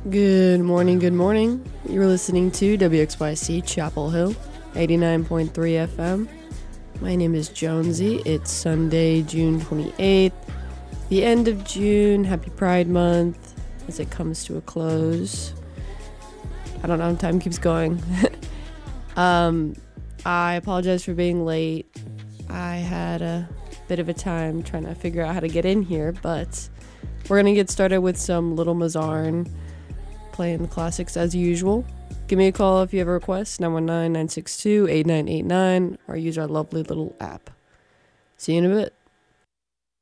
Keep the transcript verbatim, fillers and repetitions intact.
Good morning, good morning. You're listening to W X Y C Chapel Hill, eighty-nine point three F M. My name is Jonesy. It's Sunday, June twenty-eighth, the end of June. Happy Pride Month as it comes to a close. I don't know, time keeps going. um, I apologize for being late. I had a bit of a time trying to figure out how to get in here, but we're going to get started with some Little Mazarn, playing the classics as usual. Give me a call if you have a request, nine one nine, nine six two, eight nine eight nine, or use our lovely little app. See you in a bit.